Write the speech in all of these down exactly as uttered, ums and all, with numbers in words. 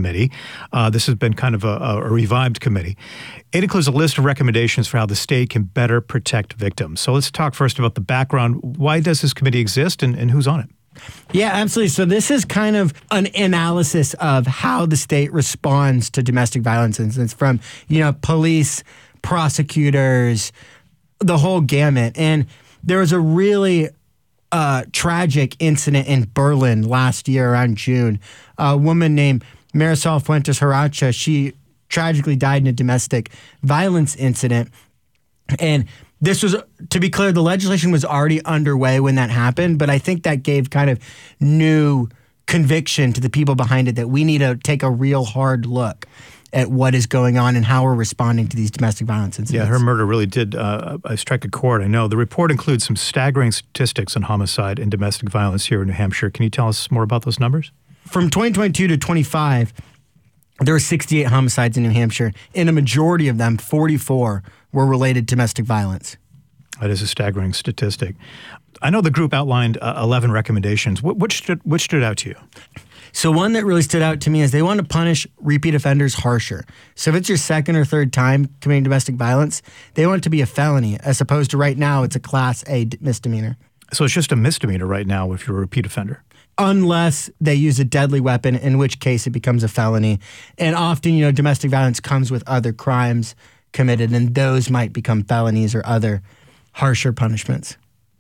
Committee. Uh, this has been kind of a, a revived committee. It includes a list of recommendations for how the state can better protect victims. So let's talk first about the background. Why does this committee exist, and, and who's on it? Yeah, absolutely. So this is kind of an analysis of how the state responds to domestic violence incidents from, you know, police, prosecutors, the whole gamut. And there was a really uh, tragic incident in Berlin last year around June. A woman named Marisol Fuentes Haracha, she tragically died in a domestic violence incident. And this was, to be clear, the legislation was already underway when that happened, but I think that gave kind of new conviction to the people behind it that we need to take a real hard look at what is going on and how we're responding to these domestic violence incidents. Yeah, her murder really did uh, strike a chord, I know. The report includes some staggering statistics on homicide and domestic violence here in New Hampshire. Can you tell us more about those numbers? From twenty twenty-two to twenty-five, there were sixty-eight homicides in New Hampshire. In a majority of them, forty-four were related to domestic violence. That is a staggering statistic. I know the group outlined uh, eleven recommendations. Wh- which, stood, which stood out to you? So one that really stood out to me is they want to punish repeat offenders harsher. So if it's your second or third time committing domestic violence, they want it to be a felony, as opposed to right now it's a Class A misdemeanor. So it's just a misdemeanor right now if you're a repeat offender? Unless they use a deadly weapon, in which case it becomes a felony. And often, you know, domestic violence comes with other crimes committed, and those might become felonies or other harsher punishments.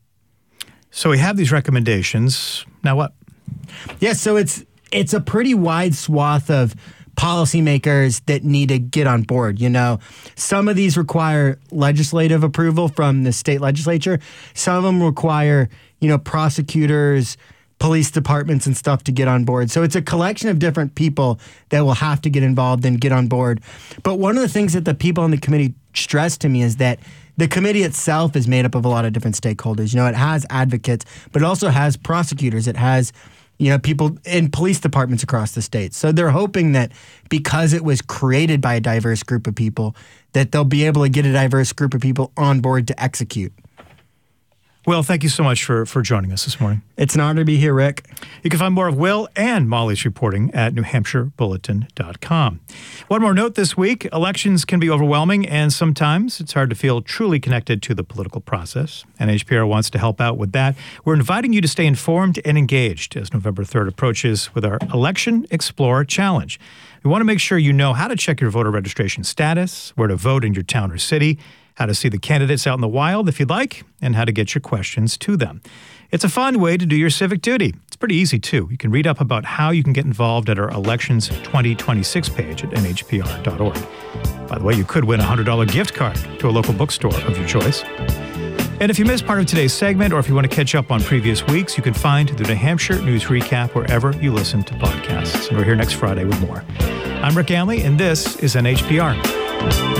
So we have these recommendations. Now what? Yeah, so it's it's a pretty wide swath of policymakers that need to get on board. You know, some of these require legislative approval from the state legislature. Some of them require, you know, prosecutors, police departments and stuff to get on board. So it's a collection of different people that will have to get involved and get on board. But one of the things that the people on the committee stressed to me is that the committee itself is made up of a lot of different stakeholders. You know, it has advocates, but it also has prosecutors. It has, you know, people in police departments across the state. So they're hoping that because it was created by a diverse group of people, that they'll be able to get a diverse group of people on board to execute. Will, thank you so much for, for joining us this morning. It's an honor to be here, Rick. You can find more of Will and Molly's reporting at new hampshire bulletin dot com. One more note this week, elections can be overwhelming, and sometimes it's hard to feel truly connected to the political process. N H P R wants to help out with that. We're inviting you to stay informed and engaged as November third approaches with our Election Explorer Challenge. We want to make sure you know how to check your voter registration status, where to vote in your town or city, how to see the candidates out in the wild if you'd like, and how to get your questions to them. It's a fun way to do your civic duty. It's pretty easy, too. You can read up about how you can get involved at our Elections twenty twenty-six page at n h p r dot org. By the way, you could win a one hundred dollars gift card to a local bookstore of your choice. And if you missed part of today's segment, or if you want to catch up on previous weeks, you can find the New Hampshire News Recap wherever you listen to podcasts. And we're here next Friday with more. I'm Rick Anley, and this is N H P R.